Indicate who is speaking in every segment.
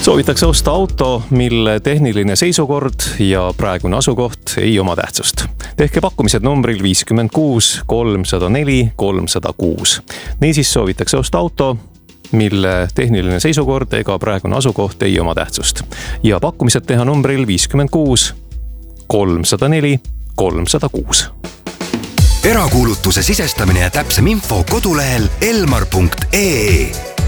Speaker 1: Soovitakse osta auto, mille tehniline seisukord ja praegune asukoht ei oma tähtsust. Tehke pakkumised numbril 56 304 306. Niisiis soovitakse osta auto, mille tehniline seisukord ega praegune asukoht ei oma tähtsust. Ja pakkumised teha numbril 56 304 306.
Speaker 2: Erakuulutuse sisestamine ja täpsem info kodulehel elmar.ee.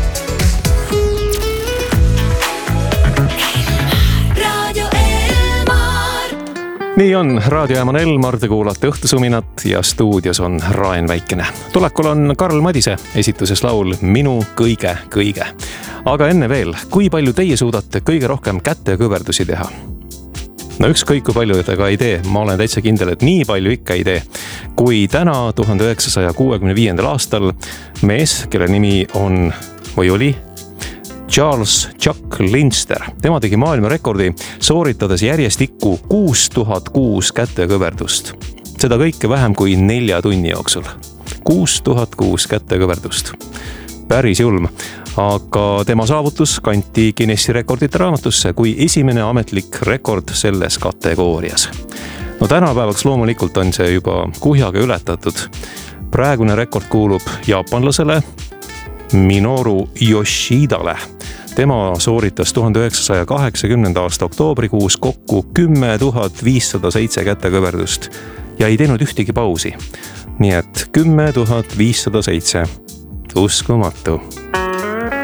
Speaker 1: Nii on, raadiojaam on Elmar, te kuulate Õhtusuminat ja stuudios on Raen Väikene. Tulekul on Karl Madise esituses laul Minu kõige. Aga enne veel, kui palju teie suudate kõige rohkem käte ja kõverdusi teha? No ükskõik kui palju te ka ei tee, ma olen täitsa kindel, et nii palju ikka ei tee. Kui täna 1965. aastal mees, kelle nimi on või oli Charles Chuck Linster. Tema tegi maailmarekordi sooritades järjestikku 6006 kätekõverdust. Seda kõike vähem kui 4 tunni jooksul. 6006 kätekõverdust. Päris julm. Aga tema saavutus kanti Guinessi rekordite raamatusse kui esimene ametlik rekord selles kategoorias. No tänapäevaks loomulikult on see juba kuhjaga ületatud. Praegune rekord kuulub jaapanlasele Minoru Yoshidale. Tema sooritas 1980. aasta oktoobrikuus kokku 10 507 kätekõverdust ja ei teinud ühtegi pausi. Nii et 10 507. Uskumatu.